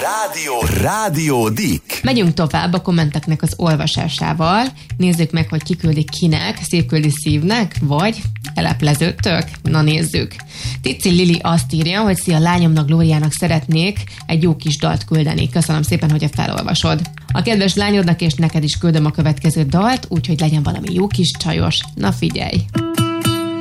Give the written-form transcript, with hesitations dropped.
Rádió Dick. Megyünk tovább a kommenteknek az olvasásával. Nézzük meg, hogy ki küldi kinek, szép küldi szívnek, vagy elepleződtök? Na nézzük. Tici Lili azt írja, hogy szia, lányomnak, Glóriának szeretnék egy jó kis dalt küldeni. Köszönöm szépen, hogy felolvasod. A kedves lányodnak és neked is küldöm a következő dalt, úgyhogy legyen valami jó kis csajos. Na figyelj!